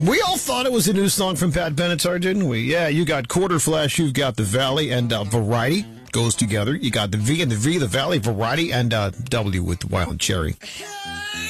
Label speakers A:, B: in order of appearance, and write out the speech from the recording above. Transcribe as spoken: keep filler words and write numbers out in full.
A: We all thought it was a new song from Pat Benatar, didn't we? Yeah, you got Quarter Flash, you've got the Valley, and uh, Variety goes together. You got the V and the V, the Valley, Variety, and uh, W with the Wild Cherry.